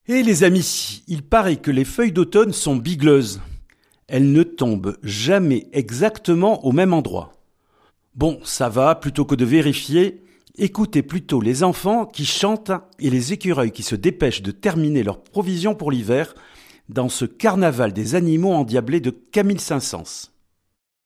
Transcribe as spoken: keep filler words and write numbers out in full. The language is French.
Et les amis, il paraît que les feuilles d'automne sont bigleuses. Elles ne tombent jamais exactement au même endroit. Bon, ça va, plutôt que de vérifier, écoutez plutôt les enfants qui chantent et les écureuils qui se dépêchent de terminer leurs provisions pour l'hiver dans ce carnaval des animaux endiablés de Camille Saint-Saëns.